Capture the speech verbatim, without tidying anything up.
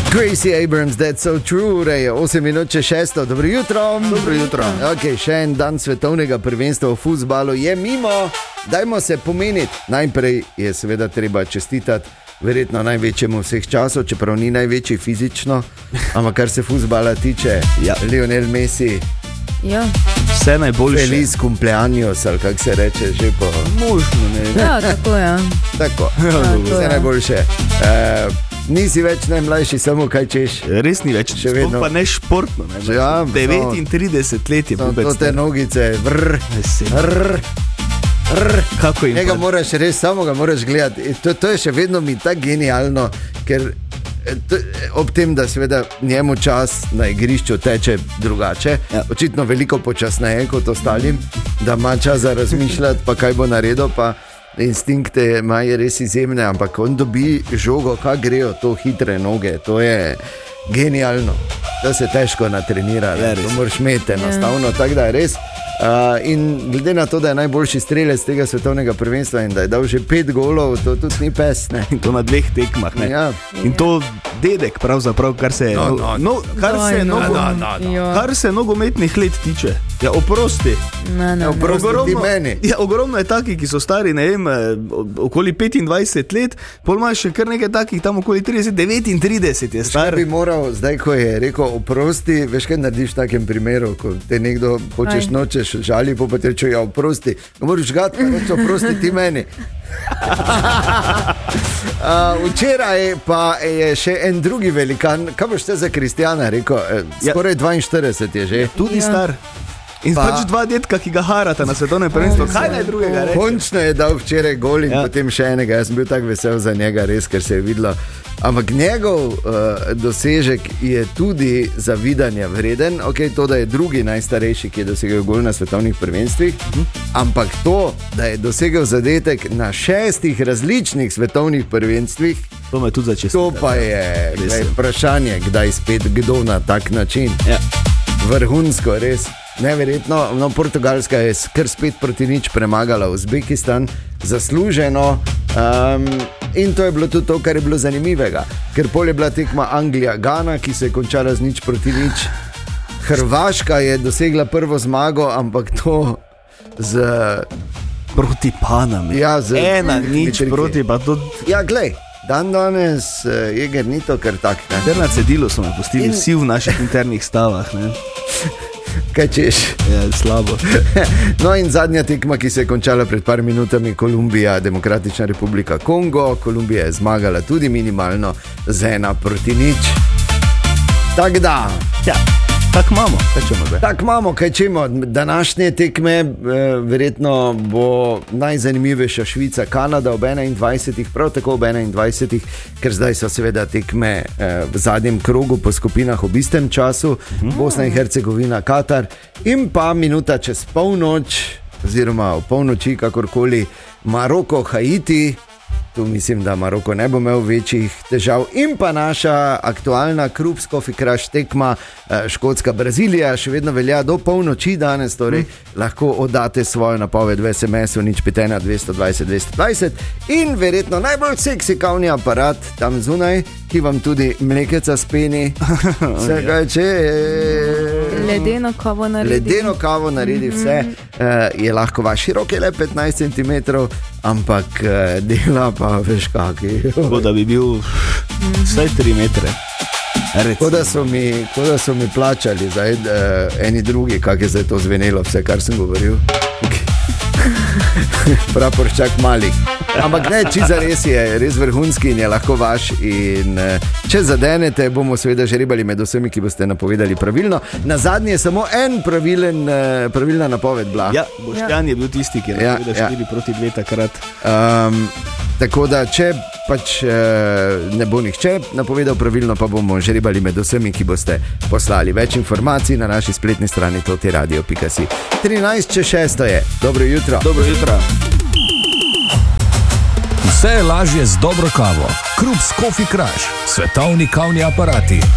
Gracie Abrams, that's so true, ure je osem minut čez šesto, dobro jutro. Dobro jutro. Ok, še en dan svetovnega prvenstva v fuzbalu je mimo, dajmo se pomeniti. Najprej je seveda treba čestitati verjetno največjemu vseh časov, čeprav ni največji fizično, ampak kar se fuzbala tiče, ja. Lionel Messi. Ja. Vse najboljše. Feliz cumpleaños, ali kako se reče že po... Možno, ne. Ja, tako je. Ja. Tako, Ja, vse ja. najboljše. Uh, nisi več najmlajši, samo kaj češ. Res ni več, Še vedno. pa ne športno. Ne. Ja, devetintrideset let je To, pubec. to te nogice, vrr, vrr, vrr. Kako jim Njega pa- moraš res, samo ga moraš gledati. In To, to je še vedno mi tako genialno, ker eh, to, ob tem, da seveda njemu čas na igrišču teče drugače, Ja. očitno veliko počasneje kot ostalim, da ima čas za razmišljati, pa kaj bo naredil, pa instinkte ima je res izjemne, ampak on dobi žogo, kaj grejo to hitre noge, to je genialno. To se težko natrenira, Ja, ne, res. to moraš imeti enostavno, tako da je res. Uh, in glede na to, da je najboljši strelec tega svetovnega prvenstva in da je dal že pet golov, to tudi ni pes, ne. In to na dveh tekmah. Ne. Ja. In to dedek, pravzaprav, kar se, No, no, no, no, kar Daj, se, no. nogo, No, no, no. Ja. kar se nogometnih let tiče. Ja, oprosti. Ne, ne, ne. Oprosti. Ti meni. Ja, ogromno je takih, ki so stari, ne vem, eh, okoli petindvajset let, pol imaš še kar nekaj takih, tam okoli trideset, devetintrideset je Kaj star. bi moral, zdaj ko je rekel oprosti, veš kaj narediš v takem primeru, ko te nekdo hočeš Kaj? nočeš žali, pa ti reče, ja oprosti, ga moraš gati, pa reče oprosti ti meni. uh, včeraj pa je še en drugi velikan, kaj boš te za Kristjana rekel, eh, Ja. skoraj dvainštirideset je že. Tudi Ja. star. In Pa- pač dva detka, ki ga harata na svetovnem prvenstvu. Kaj naj drugega reče? Končno je dal včeraj gol in ja. Ja. potem še enega. Jaz sem bil tako vesel za njega, res, ker se je videlo. Ampak njegov uh, dosežek je tudi zavidanja vreden. Ok, to, da je drugi najstarejši, ki je dosegel gol na svetovnih prvenstvih, hm. ampak to, da je dosegel zadetek na šestih različnih svetovnih prvenstvih, To me tudi to začestil. pa je Res glej, je. vprašanje, kdaj spet kdo na tak način. Ja. Vrhunsko, res. Neverjetno, no, Portugalska je kar spet proti nič premagala Uzbekistan, zasluženo. Um, in to je bilo tudi to, kar je bilo zanimivega. Ker pol je bila tekma Anglija-Gana, ki se je končala z nič proti nič. Hrvaška je dosegla prvo zmago, ampak to z. Proti Panami. Ja, z Ena, nič triki. proti, pa to. Ja, glej, dan danes uh, Jeger ni to kar tak. Ne? Ter na cedilu so me pustili In- vsi v naših internih stavah. Ne? Kaj češ? Ja, slabo. No in zadnja tekma, ki se je končala pred par minutami, Kolumbija, Demokratična republika Kongo. Kolumbija je zmagala tudi minimalno z ena proti nič. Tako da, Ja, tako imamo, kaj čemo zdaj. tako imamo, kaj čemo. Današnje tekme, eh, verjetno bo najzanimivejša Švica, Kanada ob enaindvajsetih, prav tako ob enaindvajsetih, ker zdaj so seveda tekme eh, v zadnjem krogu po skupinah ob istem času, Bosna in Hercegovina, Katar in pa minuta čez polnoč, oziroma v polnoči, kakorkoli, Maroko, Haiti. Tu mislim, da Maroko ne bo imel večjih težav. In pa naša aktualna Krups Coffee Crush tekma eh, Škotska Brazilija, še vedno velja do polnoči danes, torej mm. lahko oddate svojo napoved v es em esu nič pet ena dvesto dvajset dvesto dvajset in verjetno najbolj seksi kavni aparat tam zunaj, ki vam tudi mlekeca speni. Vse kaj če Ledeno kavo naredi. Ledeno kavo naredi vse, uh, je lahko vaš širok, je le petnajst centimetrov, ampak uh, dela pa veš kaki. Tako da bi bil vsaj tri metre. Kot da so mi, kot da so mi plačali za ed, uh, eni drugi, kako je zdaj to zvenelo, vse kar sem govoril. Praporščak malih. Ampak ne, čisto res je, res vrhunski in je lahko vaš. In, uh, če zadenete, bomo seveda žrebali med vsemi, ki boste napovedali pravilno. Na zadnje je samo en pravilen, uh, pravilna napoved bila. Ja, Boštjan je bil tisti, ki je Ja, napovedal ja. štiri proti dve takrat. Um, tako da, če pač uh, ne bo nihče napovedal pravilno, pa bomo žrebali med vsemi, ki boste poslali več informacij na naši spletni strani totiradio pika si. trinajst čez šesto je. Dobro jutro. Dobro jutro. Vse je lažje z dobro kavo. Krups Coffee Crush, svetovni kavni aparati.